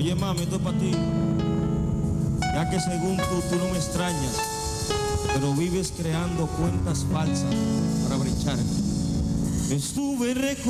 Oye, mami, esto es para ti. Ya que según tú no me extrañas, pero vives creando cuentas falsas para brechar. Estuve